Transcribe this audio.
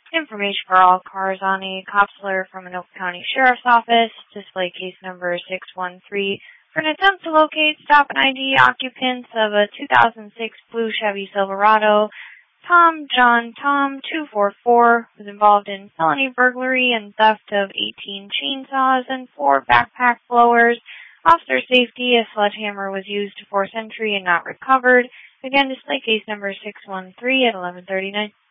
Information for all cars on a Copsler from an Anoka County Sheriff's Office. Display case number 613. For an attempt to locate, stop, and ID occupants of a 2006 blue Chevy Silverado, Tom 244, was involved in felony burglary and theft of 18 chainsaws and 4 backpack blowers. Officer safety, a sledgehammer was used to force entry and not recovered. Again, display case number 613 at 11:39.